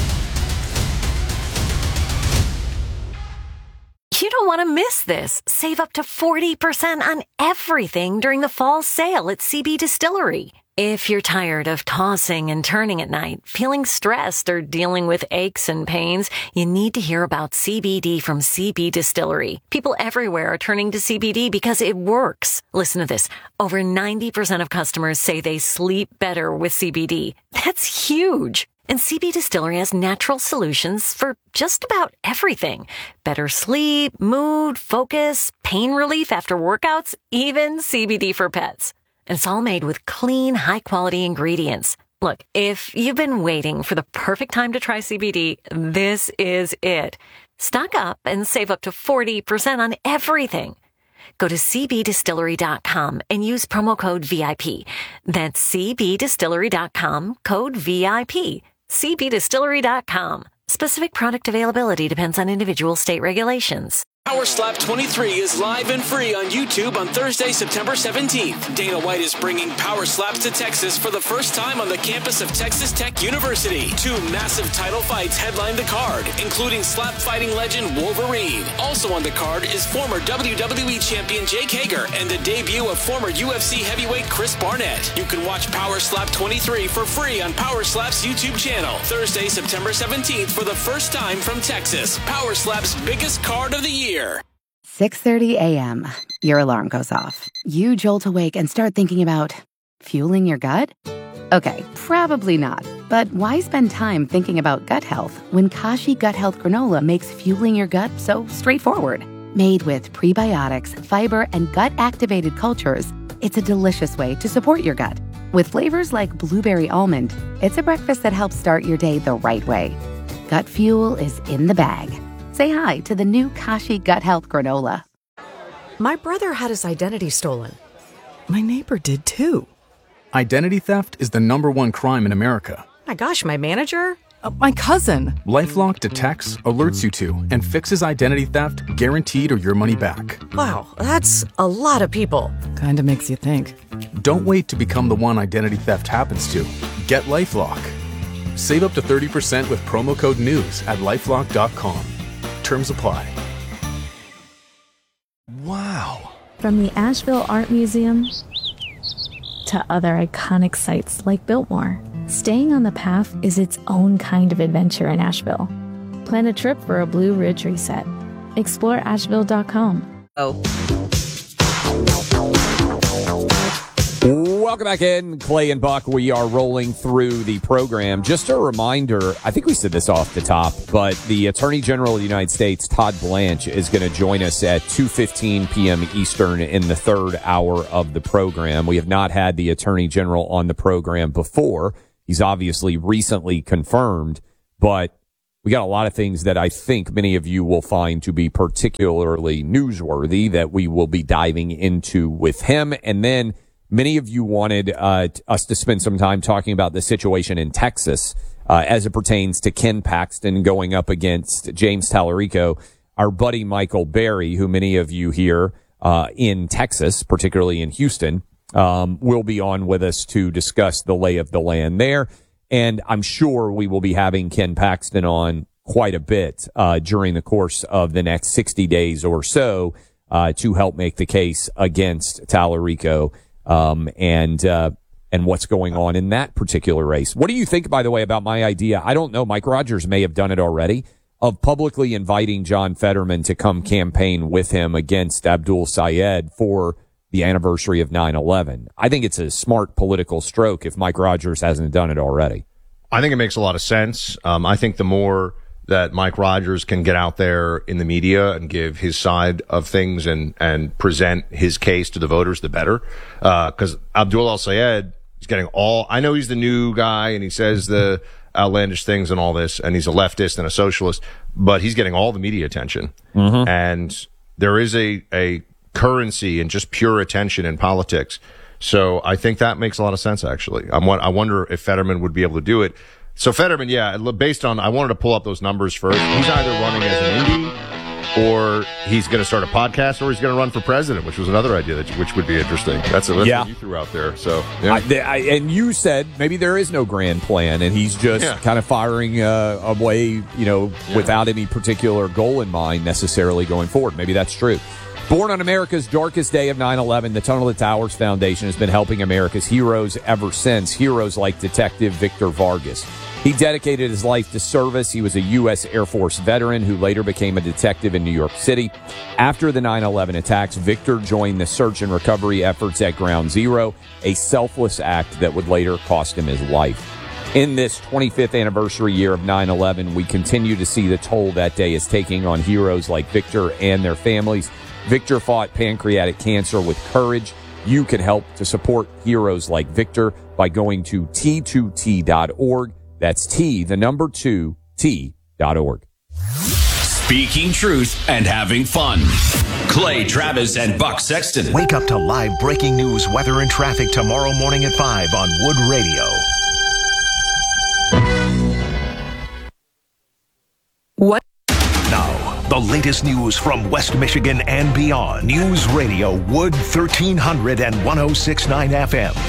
You don't want to miss this. Save up to forty percent on everything during the fall sale at C B Distillery. If you're tired of tossing and turning at night, feeling stressed, or dealing with aches and pains, you need to hear about C B D from C B Distillery. People everywhere are turning to C B D because it works. Listen to this. Over ninety percent of customers say they sleep better with C B D. That's huge. And C B Distillery has natural solutions for just about everything. Better sleep, mood, focus, pain relief after workouts, even C B D for pets. And it's all made with clean, high-quality ingredients. Look, if you've been waiting for the perfect time to try C B D, this is it. Stock up and save up to forty percent on everything. Go to c b distillery dot com and use promo code V I P. That's c b distillery dot com, code V I P. c b distillery dot com. Specific product availability depends on individual state regulations. Power Slap twenty-three is live and free on YouTube on Thursday, September seventeenth. Dana White is bringing Power Slaps to Texas for the first time on the campus of Texas Tech University. Two massive title fights headline the card, including slap fighting legend Wolverine. Also on the card is former W W E champion Jake Hager and the debut of former U F C heavyweight Chris Barnett. You can watch Power Slap twenty-three for free on Power Slap's YouTube channel. Thursday, September seventeenth for the first time from Texas. Power Slap's biggest card of the year. six thirty a.m. Your alarm goes off. You jolt awake and start thinking about fueling your gut? Okay, probably not. But why spend time thinking about gut health when Kashi Gut Health Granola makes fueling your gut so straightforward? Made with prebiotics, fiber, and gut-activated cultures, it's a delicious way to support your gut. With flavors like blueberry almond, it's a breakfast that helps start your day the right way. Gut fuel is in the bag. Say hi to the new Kashi Gut Health Granola. My brother had his identity stolen. My neighbor did too. Identity theft is the number one crime in America. My gosh, my manager? Uh, my cousin. LifeLock detects, alerts you to, and fixes identity theft guaranteed or your money back. Wow, that's a lot of people. Kinda makes you think. Don't wait to become the one identity theft happens to. Get LifeLock. Save up to thirty percent with promo code NEWS at lifelock dot com. Terms apply. Wow. From the Asheville Art Museum to other iconic sites like Biltmore, staying on the path is its own kind of adventure in Asheville. Plan a trip for a Blue Ridge reset. Explore asheville dot com. Oh. welcome back in. Clay and Buck, we are rolling through the program. Just a reminder, I think we said this off the top, but the Attorney General of the United States, Todd Blanche, is going to join us at two fifteen p.m. Eastern in the third hour of the program. We have not had the Attorney General on the program before. He's obviously recently confirmed, but we got a lot of things that I think many of you will find to be particularly newsworthy that we will be diving into with him. And then many of you wanted uh, us to spend some time talking about the situation in Texas uh, as it pertains to Ken Paxton going up against James Tallarico. Our buddy Michael Berry, who many of you here uh, in Texas, particularly in Houston, um, will be on with us to discuss the lay of the land there. And I'm sure we will be having Ken Paxton on quite a bit uh, during the course of the next sixty days or so uh, to help make the case against Tallarico um, and uh, and what's going on in that particular race. What do you think, by the way, about my idea? I don't know. Mike Rogers may have done it already, of publicly inviting John Fetterman to come campaign with him against Abdul Sayed for the anniversary of nine eleven. I think it's a smart political stroke if Mike Rogers hasn't done it already. I think it makes a lot of sense. Um, I think the more that Mike Rogers can get out there in the media and give his side of things and, and present his case to the voters, the better. Uh, cause Abdul al-Sayed is getting all, I know he's the new guy and he says the outlandish things and all this, and he's a leftist and a socialist, but he's getting all the media attention. Mm-hmm. And there is a, a, currency and just pure attention in politics. So I think that makes a lot of sense, actually. I'm, I wonder if Fetterman would be able to do it. So Fetterman, yeah, based on, I wanted to pull up those numbers first. He's either running as an indie or he's going to start a podcast or he's going to run for president, which was another idea that which would be interesting. That's, a, that's yeah. what you threw out there. So, yeah. I, I, and you said maybe there is no grand plan and he's just yeah. kind of firing uh, away, you know, yeah. without any particular goal in mind necessarily going forward. Maybe that's true. Born on America's darkest day of nine eleven, the Tunnel to Towers Foundation has been helping America's heroes ever since, heroes like Detective Victor Vargas. He dedicated his life to service. He was a U S Air Force veteran who later became a detective in New York City. After the nine eleven attacks, Victor joined the search and recovery efforts at Ground Zero, a selfless act that would later cost him his life. In this twenty-fifth anniversary year of nine eleven, we continue to see the toll that day is taking on heroes like Victor and their families. Victor fought pancreatic cancer with courage. You can help to support heroes like Victor by going to T two T dot org. That's T, the number two, T dot org. Speaking truth and having fun. Clay Travis and Buck Sexton. Wake up to live breaking news, weather, and traffic tomorrow morning at five on Wood Radio. What? Now, the latest news from West Michigan and beyond. News Radio Wood thirteen hundred and one oh six point nine F M.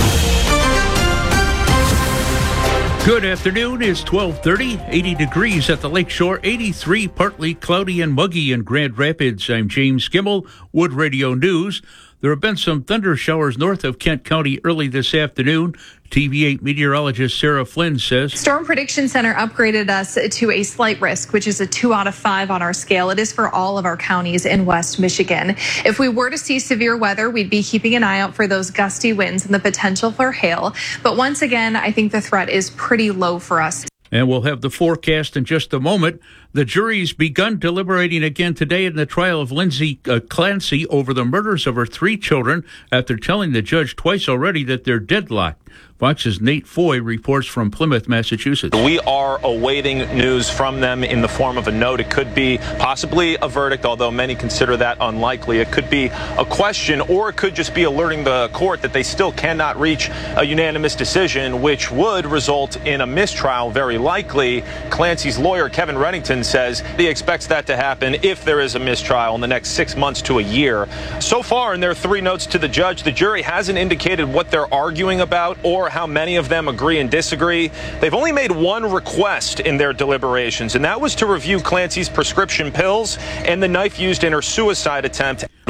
Good afternoon. It's twelve thirty, eighty degrees at the lakeshore, eighty-three, partly cloudy and muggy in Grand Rapids. I'm James Skimmel, Wood Radio News. There have been some thunder showers north of Kent County early this afternoon. T V eight meteorologist Sarah Flynn says Storm Prediction Center upgraded us to a slight risk, which is a two out of five on our scale. It is for all of our counties in West Michigan. If we were to see severe weather, we'd be keeping an eye out for those gusty winds and the potential for hail. But once again, I think the threat is pretty low for us. And we'll have the forecast in just a moment. The jury's begun deliberating again today in the trial of Lindsay uh, Clancy over the murders of her three children after telling the judge twice already that they're deadlocked. Fox's Nate Foy reports from Plymouth, Massachusetts. We are awaiting news from them in the form of a note. It could be possibly a verdict, although many consider that unlikely. It could be a question, or it could just be alerting the court that they still cannot reach a unanimous decision, which would result in a mistrial, very likely. Clancy's lawyer, Kevin Reddington, says he expects that to happen if there is a mistrial in the next six months to a year. So far, in their three notes to the judge, the jury hasn't indicated what they're arguing about or how many of them agree and disagree. They've only made one request in their deliberations, and that was to review Clancy's prescription pills and the knife used in her suicide attempt.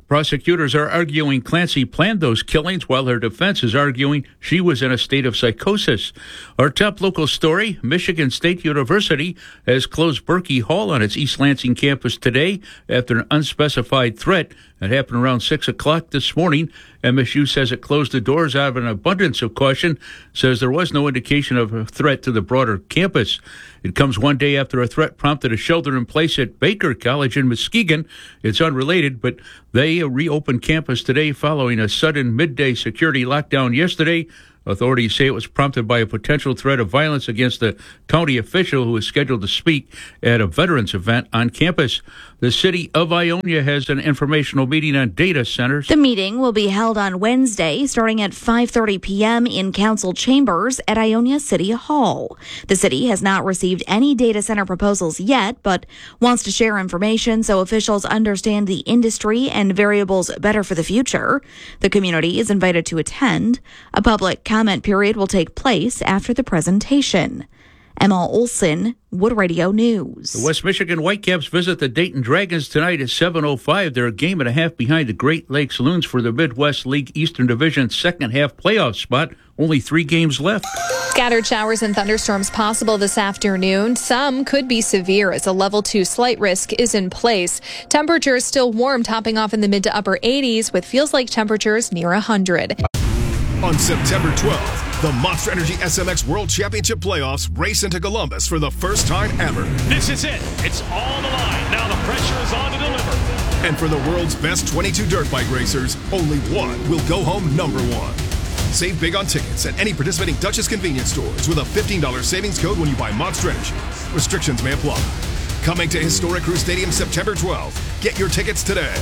Prosecutors are arguing Clancy planned those killings while her defense is arguing she was in a state of psychosis. Our top local story, Michigan State University has closed Berkey Hall on its East Lansing campus today after an unspecified threat that happened around six o'clock this morning. M S U says it closed the doors out of an abundance of caution, says there was no indication of a threat to the broader campus. It comes one day after a threat prompted a shelter in place at Baker College in Muskegon. It's unrelated, but they reopened campus today following a sudden midday security lockdown yesterday. Authorities say it was prompted by a potential threat of violence against a county official who was scheduled to speak at a veterans event on campus. The city of Ionia has an informational meeting on data centers. The meeting will be held on Wednesday, starting at five thirty p.m. in council chambers at Ionia City Hall. The city has not received any data center proposals yet, but wants to share information so officials understand the industry and variables better for the future. The community is invited to attend. A public comment period will take place after the presentation. Emma Olson, Wood Radio News. The West Michigan Whitecaps visit the Dayton Dragons tonight at seven oh five. They're a game and a half behind the Great Lakes Loons for the Midwest League Eastern Division second half playoff spot. Only three games left. Scattered showers and thunderstorms possible this afternoon. Some could be severe as a level two slight risk is in place. Temperatures still warm, topping off in the mid to upper eighties with feels like temperatures near one hundred. On September twelfth, the Monster Energy S M X World Championship Playoffs race into Columbus for the first time ever. This is it. It's all on the line. Now the pressure is on to deliver. And for the world's best twenty-two dirt bike racers, only one will go home number one. Save big on tickets at any participating Dutchess convenience stores with a fifteen dollars savings code when you buy Monster Energy. Restrictions may apply. Coming to Historic Crew Stadium September twelfth. Get your tickets today.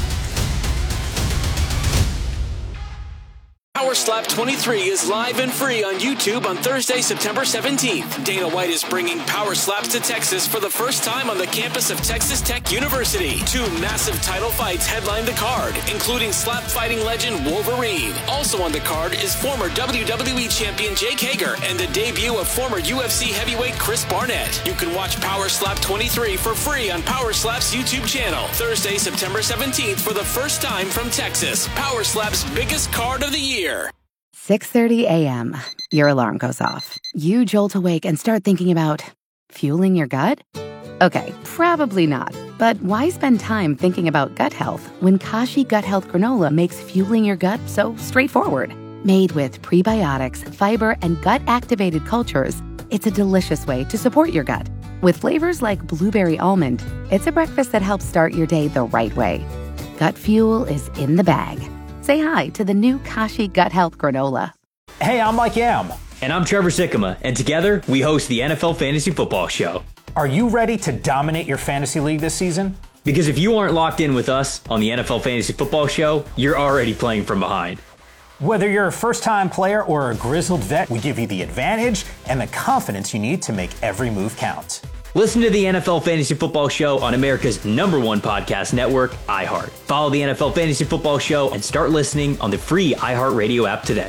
Power Slap twenty-three is live and free on YouTube on Thursday, September seventeenth. Dana White is bringing Power Slaps to Texas for the first time on the campus of Texas Tech University. Two massive title fights headline the card, including slap fighting legend Wolverine. Also on the card is former W W E champion Jake Hager and the debut of former U F C heavyweight Chris Barnett. You can watch Power Slap twenty-three for free on Power Slap's YouTube channel. Thursday, September seventeenth for the first time from Texas. Power Slap's biggest card of the year. six thirty a.m. Your alarm goes off. You jolt awake and start thinking about fueling your gut? Okay, probably not. But why spend time thinking about gut health when Kashi Gut Health Granola makes fueling your gut so straightforward? Made with prebiotics, fiber, and gut-activated cultures, it's a delicious way to support your gut. With flavors like blueberry almond, it's a breakfast that helps start your day the right way. Gut fuel is in the bag. Say hi to the new Kashi Gut Health Granola. Hey, I'm Mike Yam. And I'm Trevor Sikkema, and together we host the N F L Fantasy Football Show. Are you ready to dominate your fantasy league this season? Because if you aren't locked in with us on the N F L Fantasy Football Show, you're already playing from behind. Whether you're a first-time player or a grizzled vet, we give you the advantage and the confidence you need to make every move count. Listen to the N F L Fantasy Football Show on America's number one podcast network, iHeart. Follow the N F L Fantasy Football Show and start listening on the free iHeartRadio app today.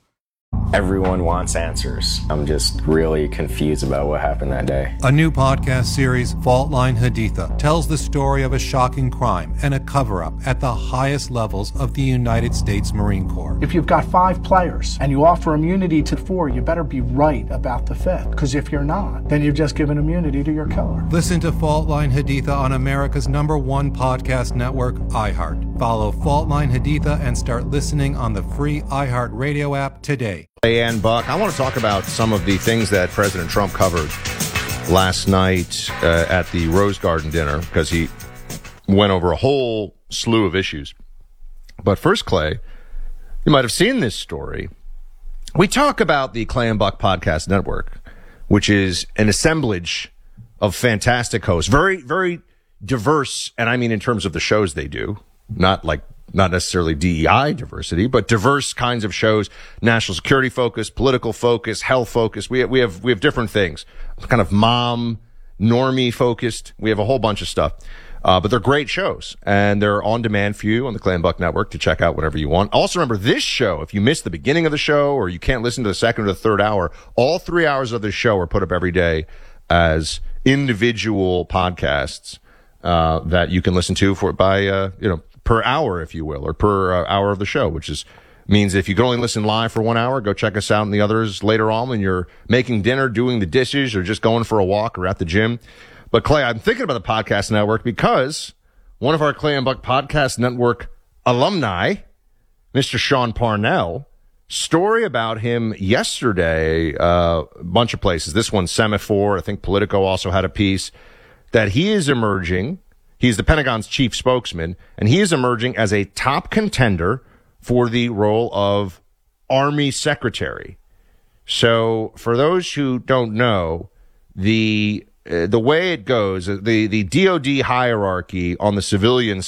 Everyone wants answers. I'm just really confused about what happened that day. A new podcast series, Fault Line Haditha, tells the story of a shocking crime and a cover-up at the highest levels of the United States Marine Corps. If you've got five players and you offer immunity to four, you better be right about the fifth. Because if you're not, then you've just given immunity to your killer. Listen to Fault Line Haditha on America's number one podcast network, iHeart. Follow Fault Line Haditha and start listening on the free iHeart Radio app today. And Buck, I want to talk about some of the things that President Trump covered last night uh, at the Rose Garden dinner, because he went over a whole slew of issues. But first, Clay, you might have seen this story. We talk about the Clay and Buck Podcast Network, which is an assemblage of fantastic hosts, very, very diverse, and I mean in terms of the shows they do, not like not necessarily D E I diversity, but diverse kinds of shows, national security focus, political focus, health focus. We have, we have, we have different things, kind of mom, normie focused. We have a whole bunch of stuff. Uh, but they're great shows, and they're on demand for you on the Clay and Buck Network to check out whenever you want. Also remember this show, if you missed the beginning of the show or you can't listen to the second or the third hour, all three hours of this show are put up every day as individual podcasts, uh, that you can listen to for by, uh, you know, per hour, if you will, or per uh, hour of the show, which is means if you can only listen live for one hour, go check us out and the others later on when you're making dinner, doing the dishes, or just going for a walk or at the gym. But, Clay, I'm thinking about the Podcast Network because one of our Clay and Buck Podcast Network alumni, Mister Sean Parnell, story about him yesterday, uh, a bunch of places. This one, Semaphore, I think Politico also had a piece, that he is emerging. He's the Pentagon's chief spokesman, and he is emerging as a top contender for the role of Army Secretary. So for those who don't know, the uh, the way it goes, the, the D O D hierarchy on the civilian